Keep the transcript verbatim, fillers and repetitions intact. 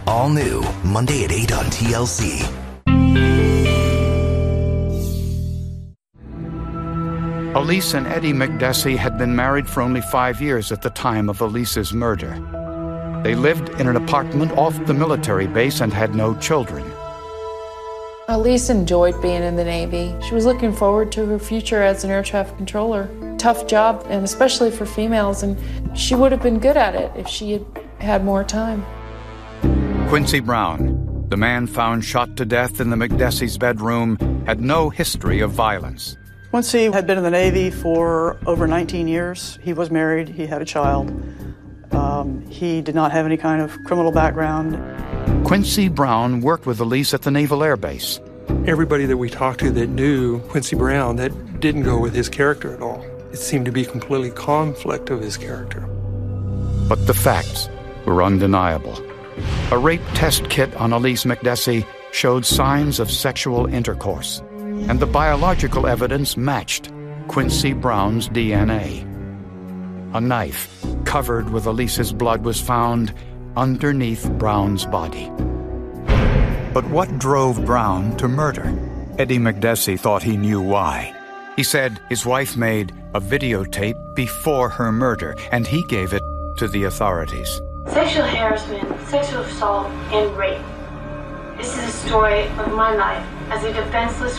All new, Monday at eight on T L C. Elise and Eddie McDessie had been married for only five years at the time of Elise's murder. They lived in an apartment off the military base and had no children. Elise enjoyed being in the Navy. She was looking forward to her future as an air traffic controller. Tough job, and especially for females, and she would have been good at it if she had had more time. Quincy Brown, the man found shot to death in the McDessie's bedroom, had no history of violence. Quincy had been in the Navy for over nineteen years. He was married, he had a child. Um, he did not have any kind of criminal background. Quincy Brown worked with Elise at the Naval Air Base. Everybody that we talked to that knew Quincy Brown, that didn't go with his character at all. It seemed to be completely conflict of his character. But the facts were undeniable. A rape test kit on Elise McDessie showed signs of sexual intercourse, and the biological evidence matched Quincy Brown's D N A. A knife covered with Elise's blood was found underneath Brown's body. But what drove Brown to murder? Eddie McDessie thought he knew why. He said his wife made a videotape before her murder, and he gave it to the authorities. Sexual harassment, sexual assault, and rape. This is a story of my life as a defenseless